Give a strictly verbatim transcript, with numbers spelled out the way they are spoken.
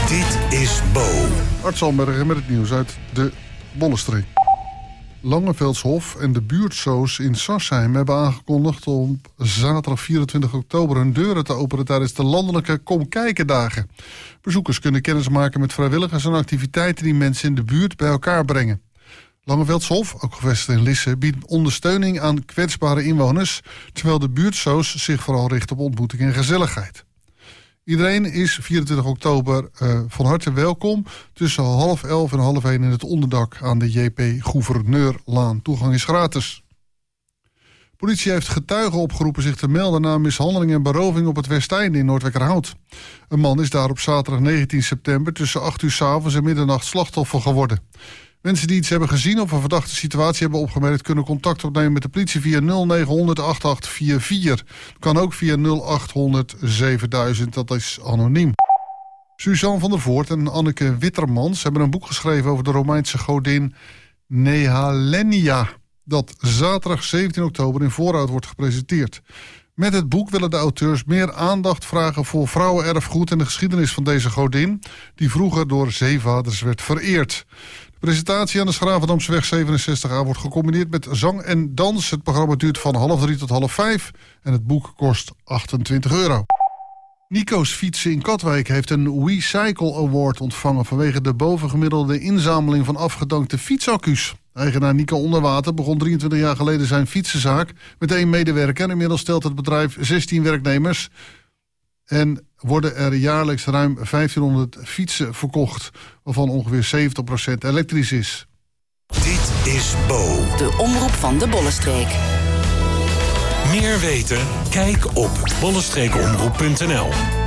Dit is Bo. Art Zalmbergen met het nieuws uit de Bollenstreek. Langeveldshof en de buurtsoos in Sarsheim hebben aangekondigd om zaterdag vierentwintig oktober hun deuren te openen tijdens de landelijke Kom Kijken dagen. Bezoekers kunnen kennis maken met vrijwilligers en activiteiten die mensen in de buurt bij elkaar brengen. Langeveldshof, ook gevestigd in Lisse, biedt ondersteuning aan kwetsbare inwoners, terwijl de buurtsoos zich vooral richt op ontmoeting en gezelligheid. Iedereen is vierentwintig oktober uh, van harte welkom tussen half elf en half één in het onderdak aan de J P Gouverneurlaan. Toegang is gratis. Politie heeft getuigen opgeroepen zich te melden na mishandeling en beroving op het Westeinde in Noordwijkerhout. Een man is daar op zaterdag negentien september tussen acht uur 's avonds en middernacht slachtoffer geworden. Mensen die iets hebben gezien of een verdachte situatie hebben opgemerkt kunnen contact opnemen met de politie via nul negen honderd acht acht vier vier. Kan ook via nul acht honderd zevenduizend, dat is anoniem. Suzanne van der Voort en Anneke Wittermans hebben een boek geschreven over de Romeinse godin Nehalenia, dat zaterdag zeventien oktober in Voorhout wordt gepresenteerd. Met het boek willen de auteurs meer aandacht vragen voor vrouwenerfgoed en de geschiedenis van deze godin, die vroeger door zeevaders werd vereerd. De presentatie aan de Schravendamseweg zevenenzestig A wordt gecombineerd met zang en dans. Het programma duurt van half drie tot half vijf en het boek kost achtentwintig euro. Nico's Fietsen in Katwijk heeft een WeCycle Award ontvangen vanwege de bovengemiddelde inzameling van afgedankte fietsaccu's. Eigenaar Nico Onderwater begon drieëntwintig jaar geleden zijn fietsenzaak met één medewerker. Inmiddels stelt het bedrijf zestien werknemers en worden er jaarlijks ruim vijftienhonderd fietsen verkocht, waarvan ongeveer zeventig procent elektrisch is. Dit is Bo. De omroep van de Bollenstreek. Meer weten? Kijk op bollenstreekomroep punt n l.